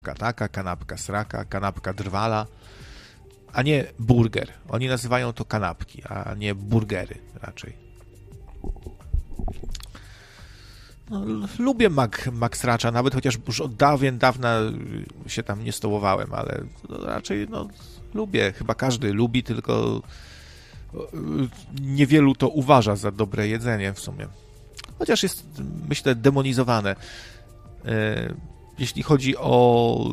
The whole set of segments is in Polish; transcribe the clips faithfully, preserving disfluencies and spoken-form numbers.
taka, kanapka sraka, kanapka drwala, a nie burger. Oni nazywają to kanapki, a nie burgery raczej. No, lubię Mac, McSracza, nawet chociaż już od dawien dawna się tam nie stołowałem, ale no, raczej no, lubię. Chyba każdy lubi, tylko niewielu to uważa za dobre jedzenie w sumie. Chociaż jest, myślę, demonizowane. Jeśli chodzi o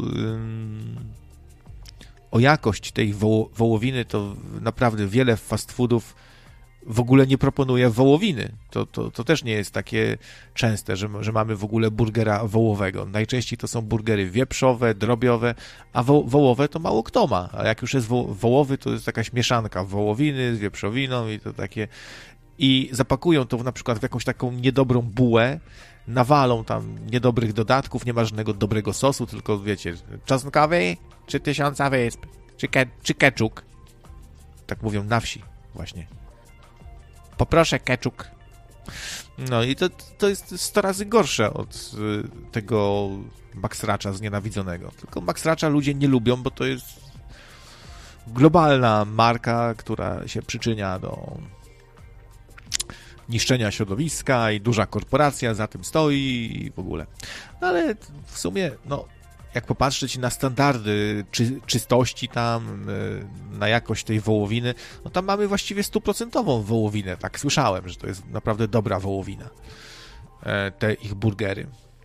o jakość tej woło, wołowiny, to naprawdę wiele fast foodów w ogóle nie proponuje wołowiny. To, to, to też nie jest takie częste, że, że mamy w ogóle burgera wołowego. Najczęściej to są burgery wieprzowe, drobiowe, a wo, wołowe to mało kto ma. A jak już jest wo, wołowy, to jest jakaś mieszanka wołowiny z wieprzowiną i to takie... I zapakują to w, na przykład w jakąś taką niedobrą bułę, nawalą tam niedobrych dodatków, nie ma żadnego dobrego sosu, tylko wiecie, czosnkowy, czy tysiąca wysp, czy, ke, czy keczuk. Tak mówią na wsi właśnie. Poproszę keczuk. No i to, to jest sto razy gorsze od y, tego McSracza znienawidzonego. Tylko McSracza ludzie nie lubią, bo to jest globalna marka, która się przyczynia do niszczenia środowiska i duża korporacja za tym stoi i w ogóle. No ale w sumie, no, jak popatrzeć na standardy czy, czystości tam, na jakość tej wołowiny, no tam mamy właściwie stuprocentową wołowinę. Tak słyszałem, że to jest naprawdę dobra wołowina. Te ich burgery.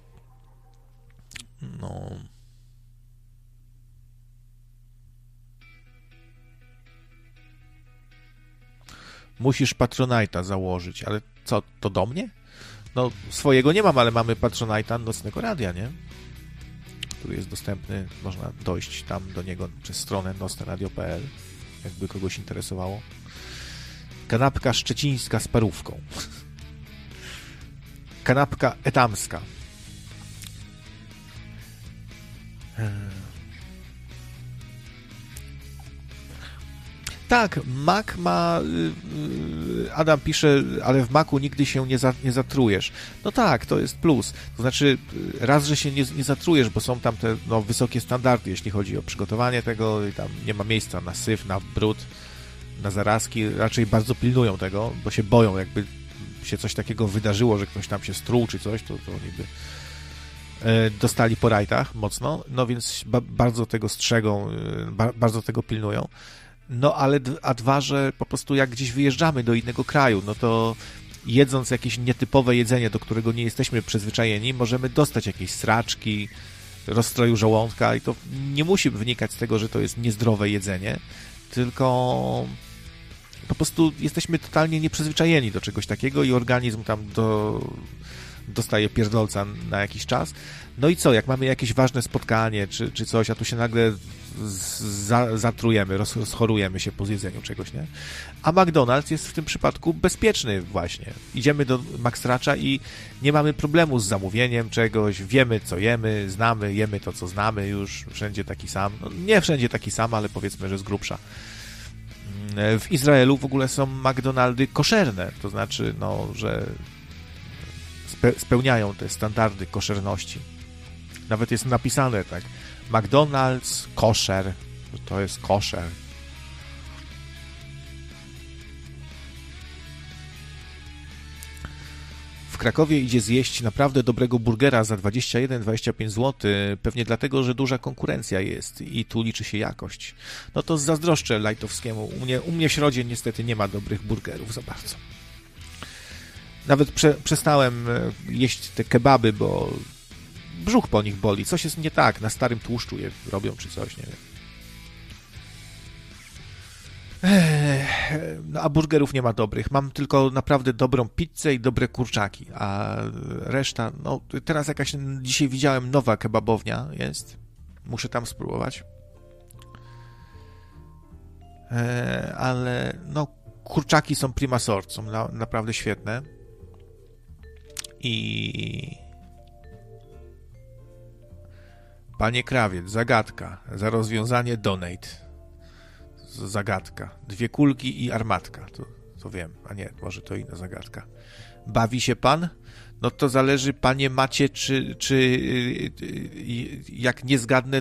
No... Musisz Patronite'a założyć, ale co, to do mnie? No, swojego nie mam, ale mamy Patronite'a Nocnego Radia, nie? Który jest dostępny, można dojść tam do niego przez stronę nocne radio kropka p l, jakby kogoś interesowało. Kanapka szczecińska z parówką. Kanapka etamska. Tak, Mac ma... Adam pisze, ale w Macu nigdy się nie, za, nie zatrujesz. No tak, to jest plus. To znaczy, raz, że się nie, nie zatrujesz, bo są tam te no, wysokie standardy, jeśli chodzi o przygotowanie tego i tam nie ma miejsca na syf, na brud, na zarazki. Raczej bardzo pilnują tego, bo się boją, jakby się coś takiego wydarzyło, że ktoś tam się struł czy coś, to, to oni by dostali po rajtach mocno. No więc ba, bardzo tego strzegą, ba, bardzo tego pilnują. No ale a dwa, że po prostu jak gdzieś wyjeżdżamy do innego kraju, no to jedząc jakieś nietypowe jedzenie, do którego nie jesteśmy przyzwyczajeni, możemy dostać jakieś sraczki, rozstroju żołądka i to nie musi wynikać z tego, że to jest niezdrowe jedzenie, tylko po prostu jesteśmy totalnie nieprzyzwyczajeni do czegoś takiego i organizm tam do, dostaje pierdolca na jakiś czas. No i co, jak mamy jakieś ważne spotkanie czy, czy coś, a tu się nagle za, zatrujemy, roz, rozchorujemy się po zjedzeniu czegoś, nie? A McDonald's jest w tym przypadku bezpieczny właśnie. Idziemy do McSracza i nie mamy problemu z zamówieniem czegoś, wiemy co jemy, znamy, jemy to co znamy już, wszędzie taki sam. No, nie wszędzie taki sam, ale powiedzmy, że z grubsza. W Izraelu w ogóle są McDonaldy koszerne, to znaczy, no, że spe, spełniają te standardy koszerności. Nawet jest napisane tak, McDonald's kosher, to jest kosher. W Krakowie idzie zjeść naprawdę dobrego burgera za dwadzieścia jeden do dwudziestu pięciu złotych, pewnie dlatego, że duża konkurencja jest i tu liczy się jakość. No to zazdroszczę Lajtowskiemu. U mnie, u mnie w Środzie niestety nie ma dobrych burgerów za bardzo. Nawet prze, przestałem jeść te kebaby, bo brzuch po nich boli. Coś jest nie tak. Na starym tłuszczu je robią czy coś, nie wiem. No, a burgerów nie ma dobrych. Mam tylko naprawdę dobrą pizzę i dobre kurczaki, a reszta, no teraz jakaś, dzisiaj widziałem nowa kebabownia jest. Muszę tam spróbować. Ale no kurczaki są prima sort, są na, naprawdę świetne. I Panie Krawiec, zagadka. Za rozwiązanie donate. Zagadka. Dwie kulki i armatka. To, to wiem. A nie, może to inna zagadka. Bawi się pan? No to zależy, panie Macie, czy, czy jak nie zgadnę,